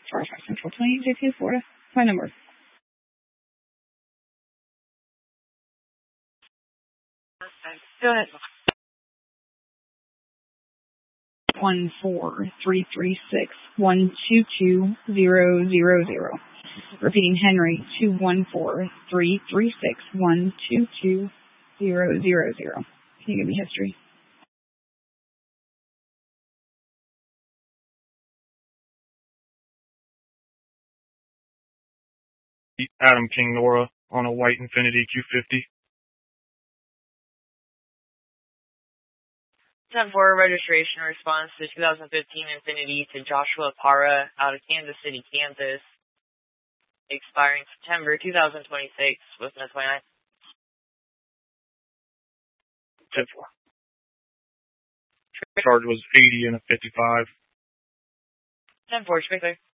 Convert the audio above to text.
Charles Central 28J2, Florida. My number. Go ahead. 14336122000. Repeating Henry 214-336-122000. Can you give me history? Adam King Nora on a white Infiniti Q50. 10-4 registration response to 2015 Infiniti to Joshua Parra out of Kansas City, Kansas. Expiring September 2026 with no 29. 10-4. Charge was 80 and a 55. 10-4, speak there.